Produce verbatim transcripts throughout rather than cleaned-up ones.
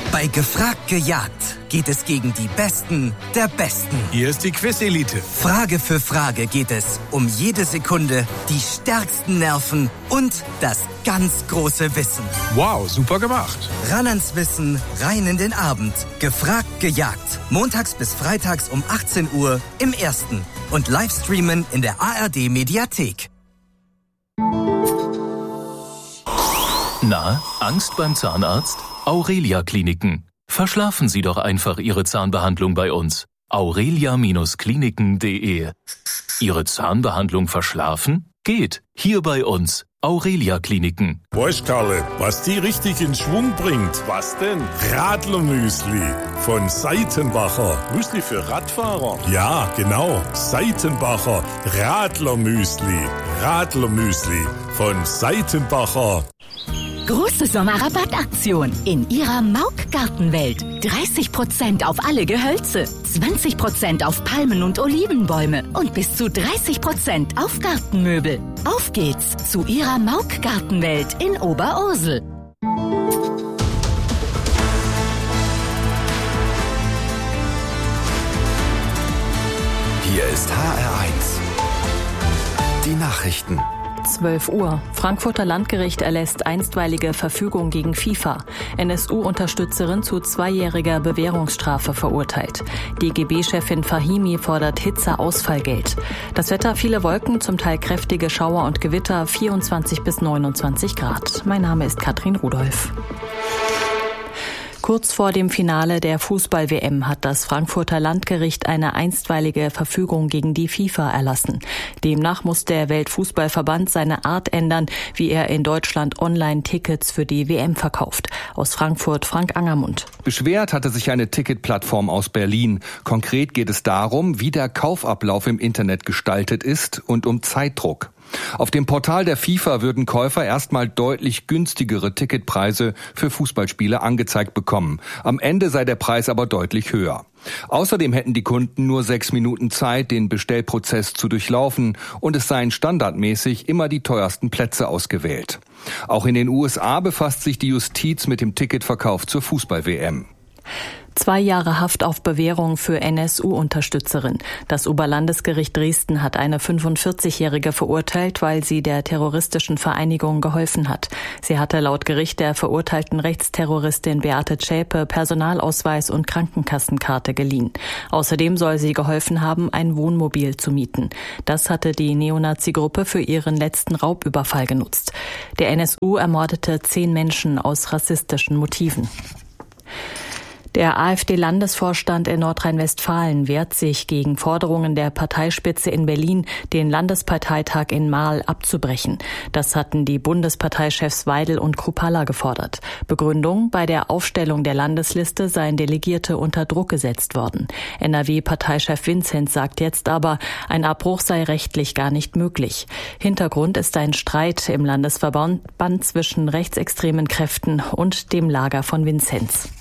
Bei Gefragt gejagt geht es gegen die Besten der Besten. Hier ist die Quiz-Elite. Frage für Frage geht es um jede Sekunde, die stärksten Nerven und das ganz große Wissen. Wow, super gemacht. Ran ans Wissen, rein in den Abend. Gefragt gejagt. Montags bis freitags um achtzehn Uhr im Ersten. Und Livestreamen in der A R D-Mediathek. Na, Angst beim Zahnarzt? Aurelia Kliniken. Verschlafen Sie doch einfach Ihre Zahnbehandlung bei uns. aurelia Kliniken punkt de. Ihre Zahnbehandlung verschlafen? Geht. Hier bei uns. Aurelia Kliniken. Weißt Karle, was die richtig in Schwung bringt? Was denn? Radlermüsli von Seitenbacher. Müsli für Radfahrer? Ja, genau. Seitenbacher Radlermüsli. Radlermüsli von Seitenbacher. Große Sommerrabattaktion in Ihrer Mauk-Gartenwelt. dreißig Prozent auf alle Gehölze, zwanzig Prozent auf Palmen und Olivenbäume und bis zu dreißig Prozent auf Gartenmöbel. Auf geht's zu Ihrer Mauk-Gartenwelt in Oberursel. Hier ist H R eins. Die Nachrichten. zwölf Uhr. Frankfurter Landgericht erlässt einstweilige Verfügung gegen FIFA. N S U-Unterstützerin zu zweijähriger Bewährungsstrafe verurteilt. D G B-Chefin Fahimi fordert Hitze-Ausfallgeld. Das Wetter, viele Wolken, zum Teil kräftige Schauer und Gewitter, vierundzwanzig bis neunundzwanzig Grad. Mein Name ist Katrin Rudolph. Kurz vor dem Finale der Fußball-W M hat das Frankfurter Landgericht eine einstweilige Verfügung gegen die FIFA erlassen. Demnach muss der Weltfußballverband seine Art ändern, wie er in Deutschland Online-Tickets für die W M verkauft. Aus Frankfurt Frank Angermund. Beschwert hatte sich eine Ticketplattform aus Berlin. Konkret geht es darum, wie der Kaufablauf im Internet gestaltet ist und um Zeitdruck. Auf dem Portal der FIFA würden Käufer erstmal deutlich günstigere Ticketpreise für Fußballspiele angezeigt bekommen. Am Ende sei der Preis aber deutlich höher. Außerdem hätten die Kunden nur sechs Minuten Zeit, den Bestellprozess zu durchlaufen, und es seien standardmäßig immer die teuersten Plätze ausgewählt. Auch in den U S A befasst sich die Justiz mit dem Ticketverkauf zur Fußball-W M. Zwei Jahre Haft auf Bewährung für N S U-Unterstützerin. Das Oberlandesgericht Dresden hat eine fünfundvierzigjährige verurteilt, weil sie der terroristischen Vereinigung geholfen hat. Sie hatte laut Gericht der verurteilten Rechtsterroristin Beate Zschäpe Personalausweis und Krankenkassenkarte geliehen. Außerdem soll sie geholfen haben, ein Wohnmobil zu mieten. Das hatte die Neonazi-Gruppe für ihren letzten Raubüberfall genutzt. Der N S U ermordete zehn Menschen aus rassistischen Motiven. Der AfD-Landesvorstand in Nordrhein-Westfalen wehrt sich gegen Forderungen der Parteispitze in Berlin, den Landesparteitag in Marl abzubrechen. Das hatten die Bundesparteichefs Weidel und Kruppalla gefordert. Begründung: Bei der Aufstellung der Landesliste seien Delegierte unter Druck gesetzt worden. N R W-Parteichef Vinzenz sagt jetzt aber, ein Abbruch sei rechtlich gar nicht möglich. Hintergrund ist ein Streit im Landesverband zwischen rechtsextremen Kräften und dem Lager von Vinzenz.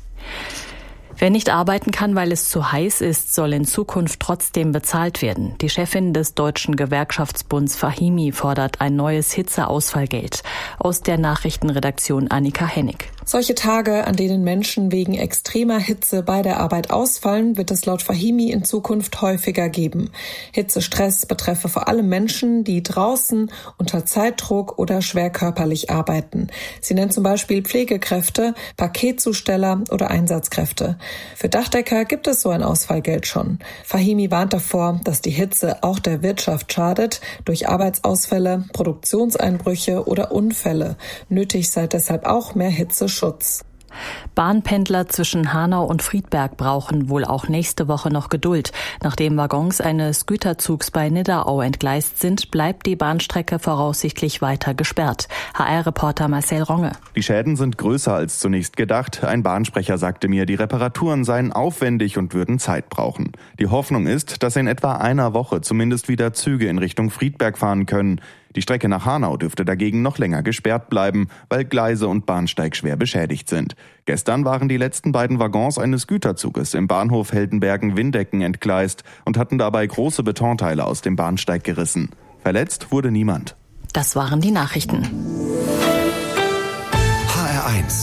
Wer nicht arbeiten kann, weil es zu heiß ist, soll in Zukunft trotzdem bezahlt werden. Die Chefin des Deutschen Gewerkschaftsbunds Fahimi fordert ein neues Hitzeausfallgeld. Aus der Nachrichtenredaktion Annika Hennig. Solche Tage, an denen Menschen wegen extremer Hitze bei der Arbeit ausfallen, wird es laut Fahimi in Zukunft häufiger geben. Hitzestress betreffe vor allem Menschen, die draußen unter Zeitdruck oder schwer körperlich arbeiten. Sie nennt zum Beispiel Pflegekräfte, Paketzusteller oder Einsatzkräfte. Für Dachdecker gibt es so ein Ausfallgeld schon. Fahimi warnt davor, dass die Hitze auch der Wirtschaft schadet, durch Arbeitsausfälle, Produktionseinbrüche oder Unfälle. Nötig sei deshalb auch mehr Hitzeschutz. Bahnpendler zwischen Hanau und Friedberg brauchen wohl auch nächste Woche noch Geduld. Nachdem Waggons eines Güterzugs bei Nidderau entgleist sind, bleibt die Bahnstrecke voraussichtlich weiter gesperrt. H R-Reporter Marcel Ronge. Die Schäden sind größer als zunächst gedacht. Ein Bahnsprecher sagte mir, die Reparaturen seien aufwendig und würden Zeit brauchen. Die Hoffnung ist, dass in etwa einer Woche zumindest wieder Züge in Richtung Friedberg fahren können. Die Strecke nach Hanau dürfte dagegen noch länger gesperrt bleiben, weil Gleise und Bahnsteig schwer beschädigt sind. Gestern waren die letzten beiden Waggons eines Güterzuges im Bahnhof Heldenbergen-Windecken entgleist und hatten dabei große Betonteile aus dem Bahnsteig gerissen. Verletzt wurde niemand. Das waren die Nachrichten. H R eins.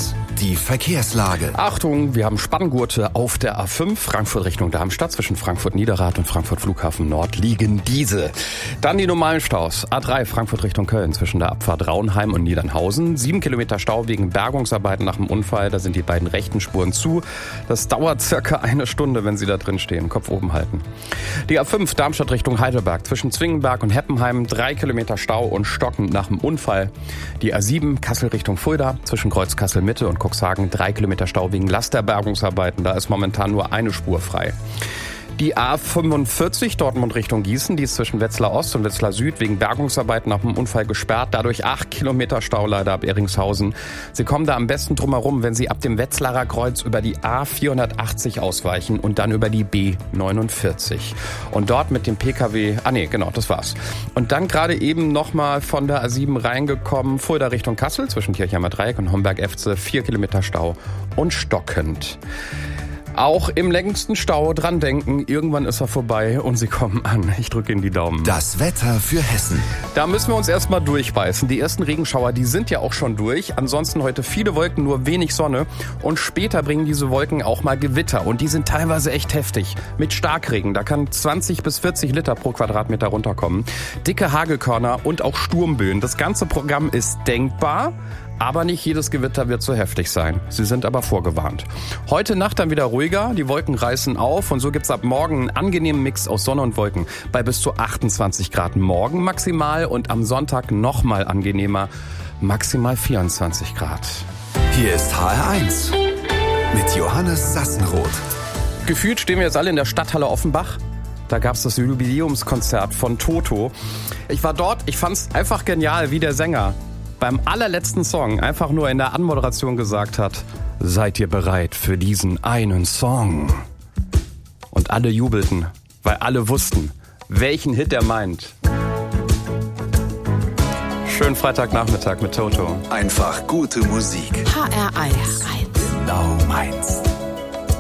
Die Verkehrslage. Achtung, wir haben Spanngurte auf der A fünf, Frankfurt Richtung Darmstadt. Zwischen Frankfurt-Niederrad und Frankfurt Flughafen Nord liegen diese. Dann die normalen Staus. A drei, Frankfurt Richtung Köln, zwischen der Abfahrt Raunheim und Niedernhausen. Sieben Kilometer Stau wegen Bergungsarbeiten nach dem Unfall. Da sind die beiden rechten Spuren zu. Das dauert circa eine Stunde, wenn Sie da drin stehen. Kopf oben halten. Die A fünf, Darmstadt Richtung Heidelberg, zwischen Zwingenberg und Heppenheim. Drei Kilometer Stau und stockend nach dem Unfall. Die A sieben, Kassel Richtung Fulda, zwischen Kreuz Kassel Mitte und Cuxhagen, drei Kilometer Stau wegen Lasterbergungsarbeiten. Da ist momentan nur eine Spur frei. Die A fünfundvierzig, Dortmund Richtung Gießen, die ist zwischen Wetzlar Ost und Wetzlar Süd wegen Bergungsarbeiten nach dem Unfall gesperrt. Dadurch acht Kilometer Stau leider ab Eringshausen. Sie kommen da am besten drum herum, wenn Sie ab dem Wetzlarer Kreuz über die A vierhundertachtzig ausweichen und dann über die B neunundvierzig. Und dort mit dem Pkw, ah nee, genau, das war's. Und dann gerade eben nochmal von der A sieben reingekommen, Fulda Richtung Kassel, zwischen Kirchheimer Dreieck und Homberg-Efze, vier Kilometer Stau und stockend. Auch im längsten Stau dran denken, irgendwann ist er vorbei und Sie kommen an. Ich drücke Ihnen die Daumen. Das Wetter für Hessen. Da müssen wir uns erstmal durchbeißen. Die ersten Regenschauer, die sind ja auch schon durch. Ansonsten heute viele Wolken, nur wenig Sonne. Und später bringen diese Wolken auch mal Gewitter. Und die sind teilweise echt heftig. Mit Starkregen, da kann zwanzig bis vierzig Liter pro Quadratmeter runterkommen. Dicke Hagelkörner und auch Sturmböen. Das ganze Programm ist denkbar. Aber nicht jedes Gewitter wird so heftig sein. Sie sind aber vorgewarnt. Heute Nacht dann wieder ruhiger, die Wolken reißen auf und so gibt's ab morgen einen angenehmen Mix aus Sonne und Wolken bei bis zu achtundzwanzig Grad morgen maximal und am Sonntag nochmal angenehmer, maximal vierundzwanzig Grad. Hier ist H R eins mit Johannes Sassenroth. Gefühlt stehen wir jetzt alle in der Stadthalle Offenbach. Da gab's das Jubiläumskonzert von Toto. Ich war dort, ich fand's einfach genial, wie der Sänger beim allerletzten Song einfach nur in der Anmoderation gesagt hat: Seid ihr bereit für diesen einen Song? Und alle jubelten, weil alle wussten, welchen Hit er meint. Schönen Freitagnachmittag mit Toto. Einfach gute Musik. H R eins. Genau meins.